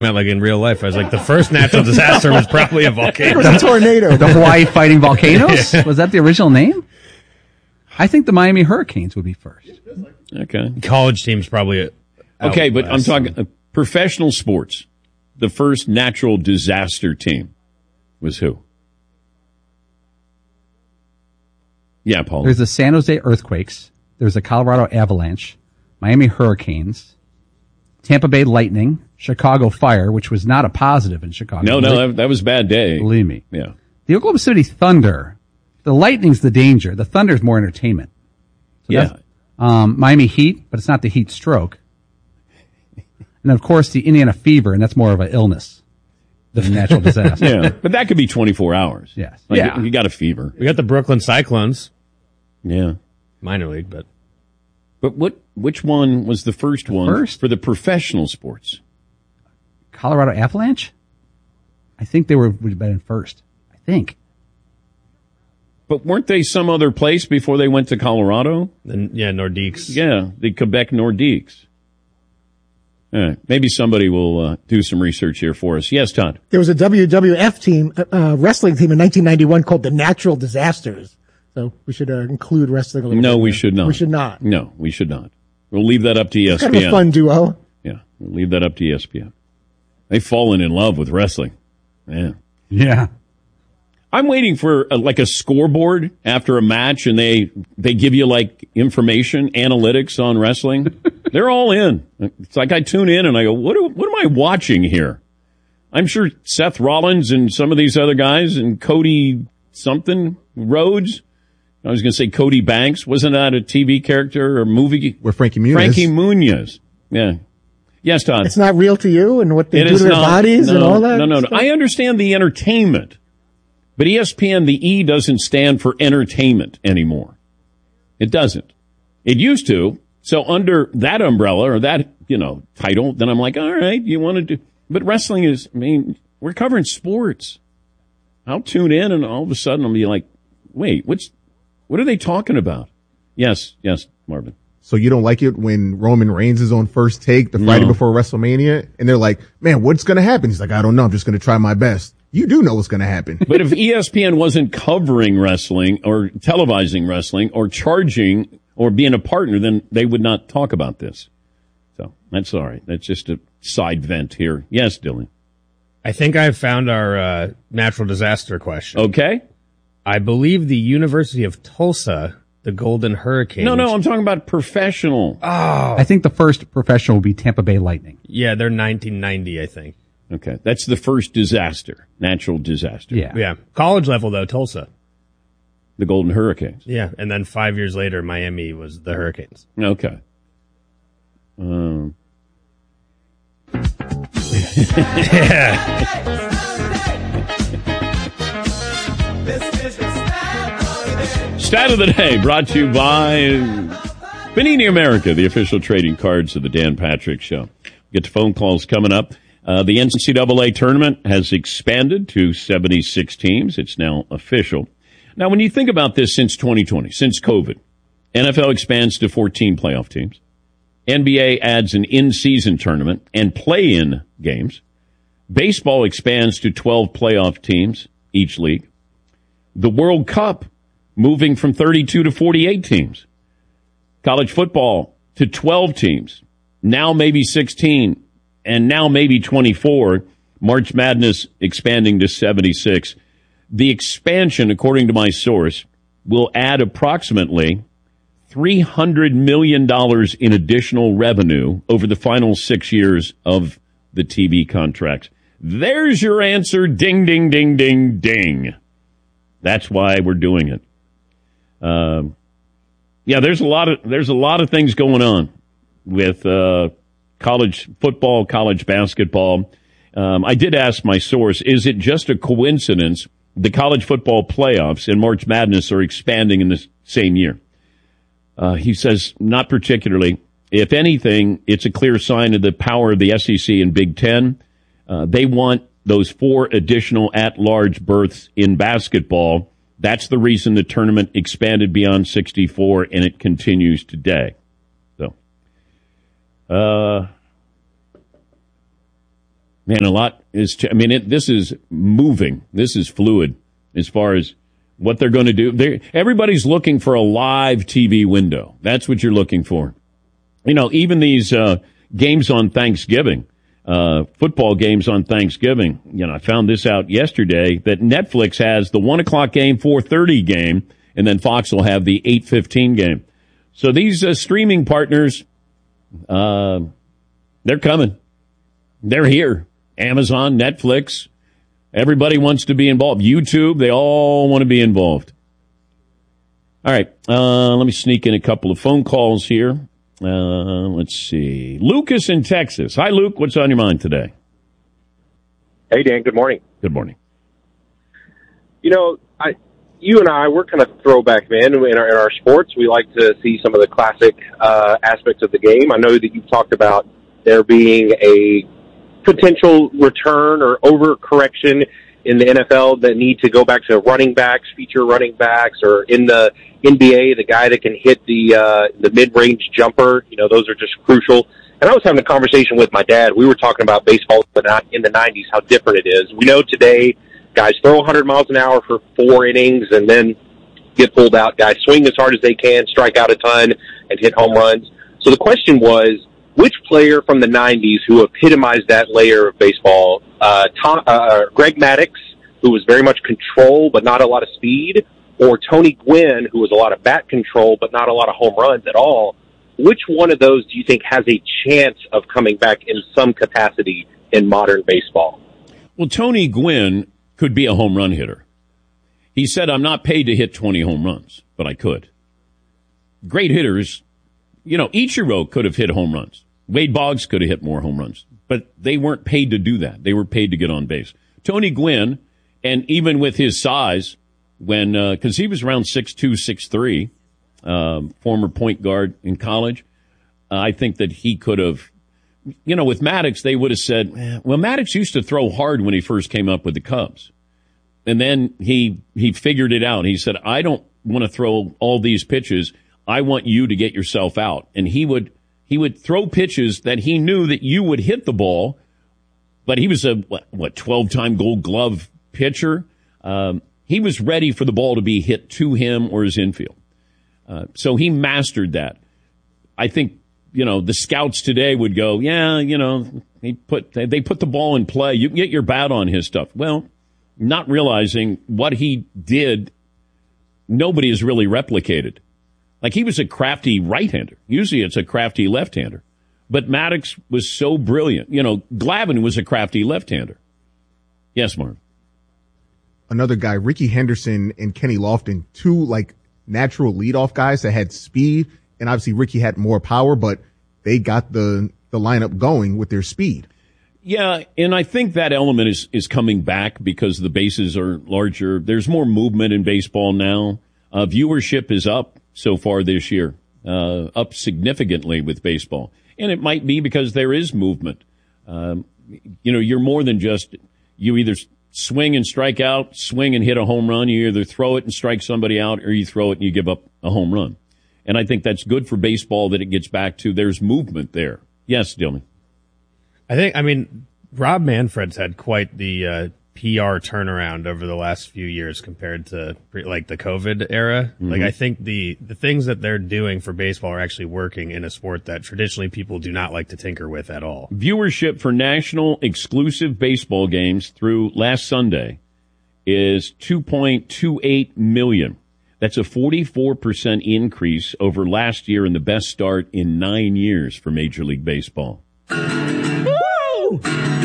meant like in real life. I was like, the first natural disaster was probably a volcano. It was a tornado. The Hawaii Fighting Volcanoes? Was that the original name? I think the Miami Hurricanes would be first. Okay. College team's probably Okay, but I'm talking professional sports. The first natural disaster team was who? Yeah, Paul. There's the San Jose Earthquakes. There's the Colorado Avalanche, Miami Hurricanes, Tampa Bay Lightning, Chicago Fire, which was not a positive in Chicago. No, that was a bad day. Believe me. Yeah. The Oklahoma City Thunder. The Lightning's the danger. The Thunder's more entertainment. So Yeah. Miami Heat, but it's not the heat stroke. And of course the Indiana Fever, and that's more of an illness than a natural disaster. Yeah, but that could be 24 hours. Yes. Like, Yeah. You got a fever. We got the Brooklyn Cyclones. Yeah. Minor league, but which one was the first one first? for the professional sports? Colorado Avalanche? I think they would have been in first. I think. But weren't they some other place before they went to Colorado? then Nordiques. Yeah, the Quebec Nordiques. Maybe somebody will do some research here for us. Yes, Todd. There was a WWF team, wrestling team in 1991 called the Natural Disasters. So we should include wrestling a little bit. No, we should not. We should not. No, we should not. We'll leave that up to ESPN. It's kind of a fun duo. Yeah, we'll leave that up to ESPN. They've fallen in love with wrestling. Man. Yeah. I'm waiting for like a scoreboard after a match, and they give you like information, analytics on wrestling. They're all in. It's like I tune in and I go, what am I watching here? I'm sure Seth Rollins and some of these other guys and Cody something Rhodes. I was going to say Cody Banks. Wasn't that a TV character or movie? With Frankie Muniz. Frankie Muniz. Yeah. Yes, Todd. It's not real to you and what they It do is to their not. bodies No, and all that? No. stuff? I understand the entertainment. But ESPN, the E doesn't stand for entertainment anymore. It doesn't. It used to. So under that umbrella or that, title, then I'm like, all right, you want to do. But wrestling is, we're covering sports. I'll tune in and all of a sudden I'll be like, wait, what are they talking about? Yes, Marvin. So you don't like it when Roman Reigns is on First Take, the Friday before WrestleMania, and they're like, man, what's going to happen? He's like, I don't know. I'm just going to try my best. You do know what's going to happen. But if ESPN wasn't covering wrestling or televising wrestling or charging or being a partner, then they would not talk about this. So that's all right. That's just a side vent here. Yes, Dylan. I think I've found our natural disaster question. Okay. I believe the University of Tulsa, the Golden Hurricanes. No, I'm talking about professional. I think the first professional will be Tampa Bay Lightning. Yeah, they're 1990, I think. Okay. That's the first disaster, natural disaster. Yeah. College level, though, Tulsa. The Golden Hurricanes. Yeah, and then 5 years later, Miami was the Hurricanes. Okay. Stat of the day brought to you by Panini America, the official trading cards of the Dan Patrick Show. Get to phone calls coming up. The NCAA tournament has expanded to 76 teams. It's now official. Now, when you think about this since 2020, since COVID, NFL expands to 14 playoff teams. NBA adds an in-season tournament and play-in games. Baseball expands to 12 playoff teams, each league. The World Cup moving from 32 to 48 teams. College football to 12 teams. Now maybe 16, and now maybe 24. March Madness expanding to 76. The expansion, according to my source, will add approximately $300 million in additional revenue over the final 6 years of the TV contracts. There's your answer. Ding, ding, ding, ding, ding. That's why we're doing it. There's a lot of things going on with college football, college basketball. I did ask my source, is it just a coincidence the college football playoffs and March Madness are expanding in the same year? He says, not particularly. If anything, it's a clear sign of the power of the SEC and Big Ten. They want those 4 additional at-large berths in basketball. That's the reason the tournament expanded beyond 64, and it continues today. So, Man, a lot is, this is moving. This is fluid as far as what they're going to do. Everybody's looking for a live TV window. That's what you're looking for. Even these games on Thanksgiving, football games on Thanksgiving. I found this out yesterday that Netflix has the 1:00 game, 4:30 game, and then Fox will have the 8:15 game. So these streaming partners, they're coming. They're here. Amazon, Netflix, everybody wants to be involved. YouTube, they all want to be involved. All right, let me sneak in a couple of phone calls here. Let's see. Lucas in Texas. Hi, Luke. What's on your mind today? Hey, Dan. Good morning. Good morning. You and I, we're kind of throwback men in our sports. We like to see some of the classic aspects of the game. I know that you've talked about there being a potential return or overcorrection in the NFL that need to go back to running backs, feature running backs, or in the NBA, the guy that can hit the mid-range jumper. Those are just crucial. And I was having a conversation with my dad. We were talking about baseball in the 90s, how different it is. We know today guys throw 100 miles an hour for 4 innings and then get pulled out. Guys swing as hard as they can, strike out a ton, and hit home runs. So the question was, which player from the 90s who epitomized that layer of baseball, Greg Maddux, who was very much control but not a lot of speed, or Tony Gwynn, who was a lot of bat control but not a lot of home runs at all, which one of those do you think has a chance of coming back in some capacity in modern baseball? Well, Tony Gwynn could be a home run hitter. He said, I'm not paid to hit 20 home runs, but I could. Great hitters. Ichiro could have hit home runs. Wade Boggs could have hit more home runs, but they weren't paid to do that. They were paid to get on base. Tony Gwynn, and even with his size, because he was around 6'2", 6'3", former point guard in college, I think that he could have, with Maddux, they would have said, well, Maddux used to throw hard when he first came up with the Cubs. And then he figured it out. He said, I don't want to throw all these pitches. I want you to get yourself out. And he would throw pitches that he knew that you would hit the ball, but he was a 12-time Gold Glove pitcher. He was ready for the ball to be hit to him or his infield. So he mastered that. I think, the scouts today would go, they put the ball in play. You can get your bat on his stuff. Well, not realizing what he did, nobody has really replicated. Like, he was a crafty right-hander. Usually it's a crafty left-hander. But Maddux was so brilliant. Glavine was a crafty left-hander. Yes, Marv. Another guy, Ricky Henderson and Kenny Lofton, two natural leadoff guys that had speed, and obviously Ricky had more power, but they got the lineup going with their speed. Yeah, and I think that element is coming back because the bases are larger. There's more movement in baseball now. Viewership is up so far this year, up significantly with baseball. And it might be because there is movement. You're more than just, you either swing and strike out, swing and hit a home run. You either throw it and strike somebody out, or you throw it and you give up a home run. And I think that's good for baseball that it gets back to there's movement there. Yes, Dylan. Rob Manfred's had quite the PR turnaround over the last few years compared to the COVID era. Mm-hmm. I think the things that they're doing for baseball are actually working in a sport that traditionally people do not like to tinker with at all. Viewership for national exclusive baseball games through last Sunday is 2.28 million. That's a 44% increase over last year and the best start in 9 years for Major League Baseball.